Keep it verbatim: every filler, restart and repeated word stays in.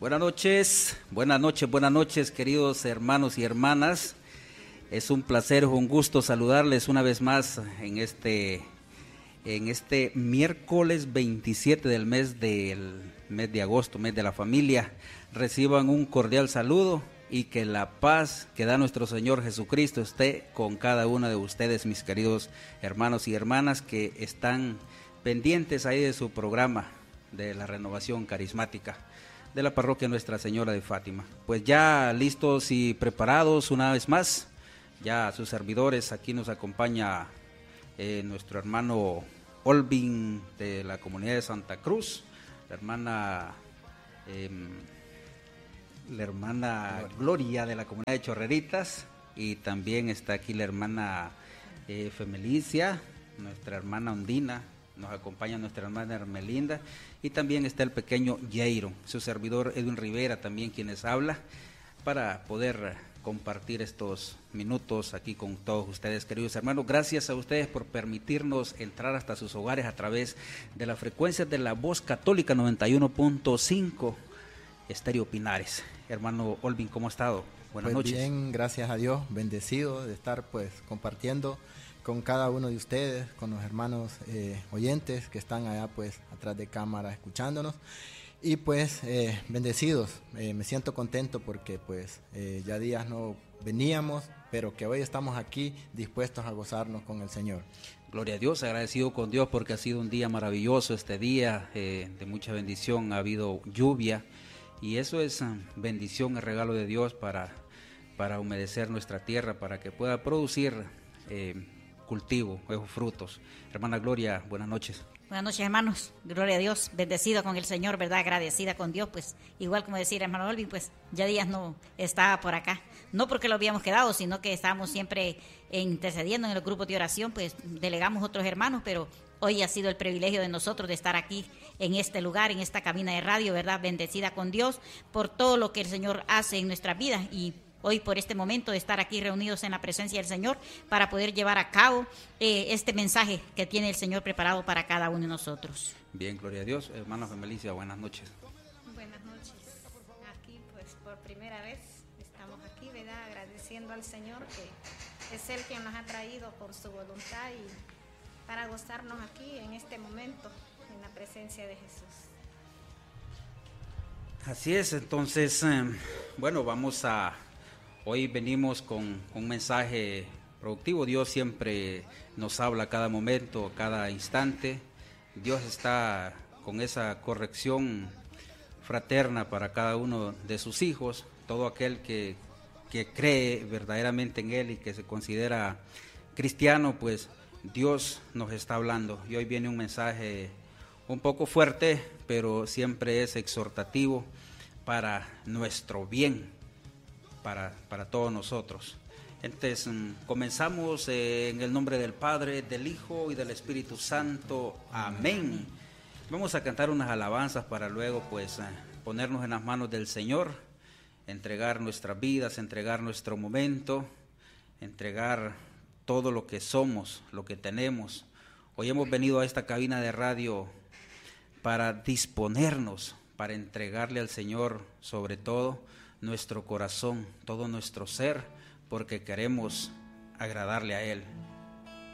Buenas noches, buenas noches, buenas noches, queridos hermanos y hermanas. Es un placer, un gusto saludarles una vez más en este, en este miércoles veintisiete del mes del mes de agosto, mes de la familia. Reciban un cordial saludo y que la paz que da nuestro Señor Jesucristo esté con cada uno de ustedes, mis queridos hermanos y hermanas que están pendientes ahí de su programa de la renovación carismática de la parroquia Nuestra Señora de Fátima. Pues ya listos y preparados una vez más, ya sus servidores, aquí nos acompaña eh, nuestro hermano Olvin de la comunidad de Santa Cruz, la hermana eh, la hermana Gloria. Gloria de la comunidad de Chorreritas, y también está aquí la hermana eh, Femelicia, nuestra hermana Ondina, nos acompaña nuestra hermana Hermelinda, y también está el pequeño Jairo, su servidor Edwin Rivera, también quienes habla, para poder compartir estos minutos aquí con todos ustedes, queridos hermanos. Gracias a ustedes por permitirnos entrar hasta sus hogares a través de la frecuencia de la Voz Católica noventa y uno punto cinco, Estéreo Pinares. Hermano Olvin, ¿cómo ha estado? Buenas pues noches. Bien, gracias a Dios, bendecido de estar pues compartiendo con cada uno de ustedes, con los hermanos eh, oyentes que están allá pues atrás de cámara escuchándonos, y pues eh, bendecidos, eh, me siento contento porque pues eh, ya días no veníamos, pero que hoy estamos aquí dispuestos a gozarnos con el Señor. Gloria a Dios, agradecido con Dios porque ha sido un día maravilloso este día, eh, de mucha bendición, ha habido lluvia, y eso es uh, bendición, el regalo de Dios para, para humedecer nuestra tierra, para que pueda producir eh, cultivo, esos frutos. Hermana Gloria, buenas noches. Buenas noches, hermanos, gloria a Dios, bendecido con el Señor, ¿verdad? Agradecida con Dios, pues igual como decía hermano Olvin, pues ya días no estaba por acá, no porque lo habíamos quedado, sino que estábamos siempre intercediendo en el grupo de oración, pues delegamos otros hermanos, pero hoy ha sido el privilegio de nosotros de estar aquí en este lugar, en esta cabina de radio, ¿verdad? Bendecida con Dios por todo lo que el Señor hace en nuestras vidas, y hoy por este momento de estar aquí reunidos en la presencia del Señor para poder llevar a cabo eh, este mensaje que tiene el Señor preparado para cada uno de nosotros. Bien, gloria a Dios. Hermana Femelicia, buenas noches. Buenas noches. Aquí pues por primera vez estamos aquí, ¿verdad? Agradeciendo al Señor que es Él quien nos ha traído por su voluntad y para gozarnos aquí en este momento en la presencia de Jesús. Así es, entonces, eh, bueno, vamos a... Hoy venimos con un mensaje productivo. Dios siempre nos habla a cada momento, a cada instante. Dios está con esa corrección fraterna para cada uno de sus hijos. Todo aquel que, que cree verdaderamente en Él y que se considera cristiano, pues Dios nos está hablando. Y hoy viene un mensaje un poco fuerte, pero siempre es exhortativo para nuestro bien. Para, para todos nosotros. Entonces, um, comenzamos eh, en el nombre del Padre, del Hijo y del Espíritu Santo. Amén. Vamos a cantar unas alabanzas para luego pues eh, ponernos en las manos del Señor, entregar nuestras vidas, entregar nuestro momento, entregar todo lo que somos, lo que tenemos. Hoy hemos venido a esta cabina de radio para disponernos, para entregarle al Señor sobre todo nuestro corazón, todo nuestro ser, porque queremos agradarle a Él.